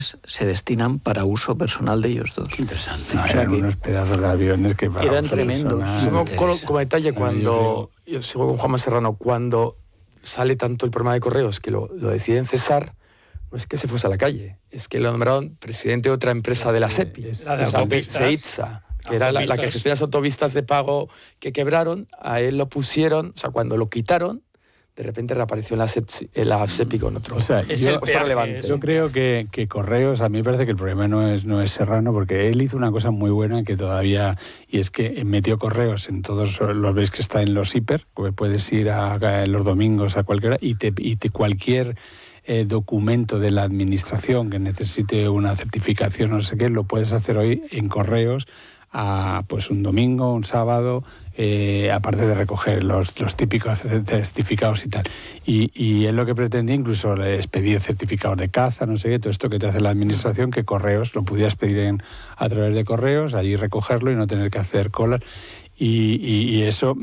se destinan para uso personal de ellos dos. Qué interesante. No, eran unos pedazos de aviones que para eran uso tremendos. Como detalle, cuando yo sigo con Juanma Serrano, cuando sale tanto el problema de Correos que lo deciden cesar, no es que se fuese a la calle, es que lo nombraron presidente de otra empresa de la SEPI, la de autopistas. Seitza, que era la que gestiona las autopistas de pago que quebraron. A él lo pusieron, o sea, cuando lo quitaron, de repente reapareció en la SEPI con otro. O sea, relevante. Yo creo que Correos, a mí me parece que el problema no es Serrano, porque él hizo una cosa muy buena que todavía, y es que metió Correos en todos, los veis que está en los hiper, que puedes ir los domingos a cualquiera, y cualquier documento de la administración que necesite una certificación o no sé qué, lo puedes hacer hoy en Correos pues un domingo, un sábado, aparte de recoger los típicos certificados y tal. Y él lo que pretendía, incluso les pedía certificados de caza, no sé qué, todo esto que te hace la administración, que Correos lo pudieras pedir a través de Correos, allí recogerlo y no tener que hacer colas. Y eso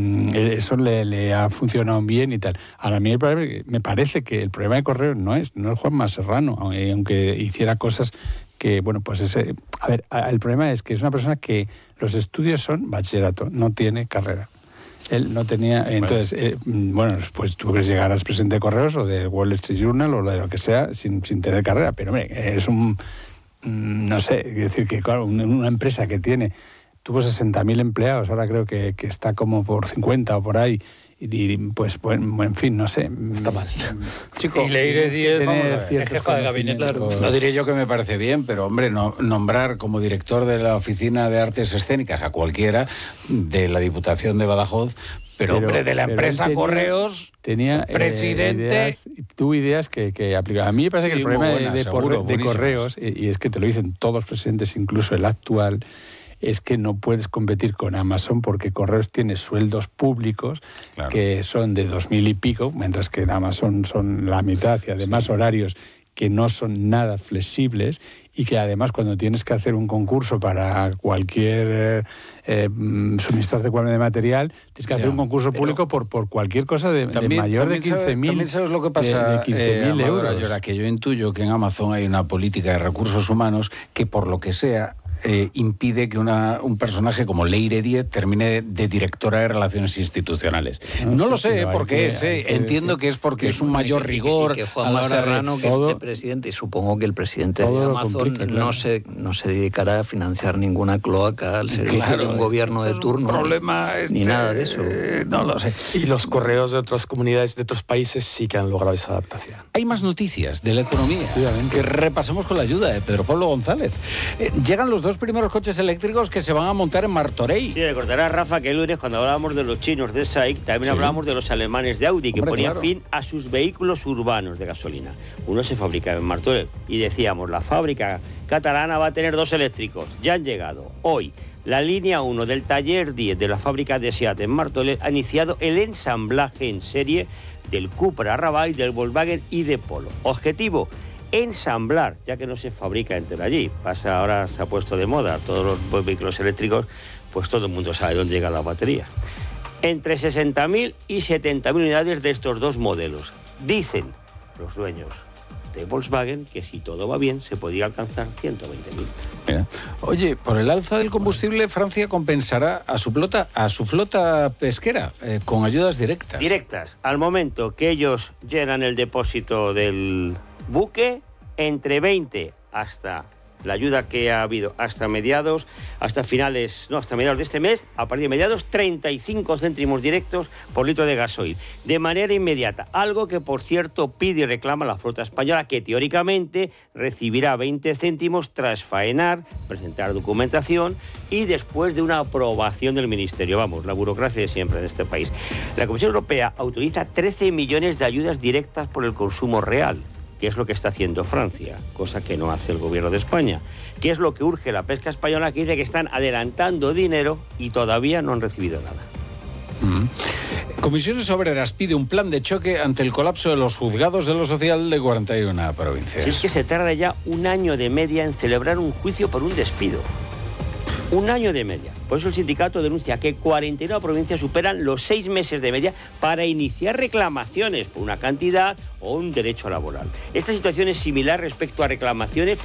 le ha funcionado bien y tal. Ahora, a mí me parece que el problema de Correos no es Juanma Serrano, aunque hiciera cosas que, bueno, pues el problema es que es una persona que los estudios son bachillerato, no tiene carrera. Él no tenía, entonces, pues tú quieres llegar al presidente de Correos o de Wall Street Journal o de lo que sea sin tener carrera, pero hombre, es no sé, es decir, que claro, una empresa que tuvo 60.000 empleados, ahora creo que está como por 50 o por ahí, y pues, bueno, en fin, no sé. Está mal. Chico, y Leire Díez, es jefa de gabinete. Claro. No diré yo que me parece bien, pero hombre, nombrar como director de la Oficina de Artes Escénicas a cualquiera de la Diputación de Badajoz, pero hombre, de la empresa Correos, tenía presidente... ideas que aplicaba. A mí me parece que el problema de Correos, y es que te lo dicen todos los presidentes, incluso el actual, es que no puedes competir con Amazon porque Correos tiene sueldos públicos, claro, que son de 2.000 y pico, mientras que en Amazon son la mitad, y además horarios que no son nada flexibles, y que además cuando tienes que hacer un concurso para cualquier suministrar de material, tienes que hacer un concurso público por cualquier cosa de mayor de 15.000. También sabes lo que pasa, de 15.000 euros. Llora, que yo intuyo que en Amazon hay una política de recursos humanos que, por lo que sea, impide que un personaje como Leire Díez termine de directora de Relaciones Institucionales. No lo sé por qué es. Entiendo que es porque es un mayor rigor. Que Juanma Serrano, que esté presidente, y supongo que el presidente de Amazon no se dedicará a financiar ninguna cloaca al servicio de un gobierno de turno. Problema ni nada de eso. No lo sé. Y los Correos de otras comunidades, de otros países, sí que han logrado esa adaptación. Hay más noticias de la economía que repasamos con la ayuda de Pedro Pablo González. Llegan los dos primeros coches eléctricos que se van a montar en Martorell. Sí, recordarás, Rafa, que el lunes, cuando hablábamos de los chinos de SAIC, también hablábamos de los alemanes de Audi, que ponían fin a sus vehículos urbanos de gasolina. Uno se fabricaba en Martorell y decíamos, la fábrica catalana va a tener dos eléctricos. Ya han llegado. Hoy, la línea 1 del taller 10 de la fábrica de SEAT en Martorell ha iniciado el ensamblaje en serie del Cupra Arrabal, del Volkswagen y de Polo. Objetivo: ensamblar, ya que no se fabrica entero allí. Ahora se ha puesto de moda todos los vehículos eléctricos, pues todo el mundo sabe dónde llega la batería. Entre 60.000 y 70.000 unidades de estos dos modelos. Dicen los dueños de Volkswagen que si todo va bien se podría alcanzar 120.000. Oye, por el alza del combustible, Francia compensará a su flota pesquera con ayudas directas. Directas. Al momento que ellos llenan el depósito del buque, entre 20 hasta la ayuda que ha habido hasta mediados de este mes, a partir de mediados, 35 céntimos directos por litro de gasoil, de manera inmediata, algo que, por cierto, pide y reclama la flota española, que teóricamente recibirá 20 céntimos tras faenar, presentar documentación y después de una aprobación del Ministerio. Vamos, la burocracia de siempre en este país. La Comisión Europea autoriza 13 millones de ayudas directas por el consumo real, que es lo que está haciendo Francia, cosa que no hace el gobierno de España, que es lo que urge la pesca española, que dice que están adelantando dinero y todavía no han recibido nada. Comisiones Obreras pide un plan de choque ante el colapso de los juzgados de lo social de 41 provincias. Si es que se tarda ya un año de media en celebrar un juicio por un despido. Un año de media. Por eso el sindicato denuncia que 49 provincias superan los 6 meses de media para iniciar reclamaciones por una cantidad o un derecho laboral. Esta situación es similar respecto a reclamaciones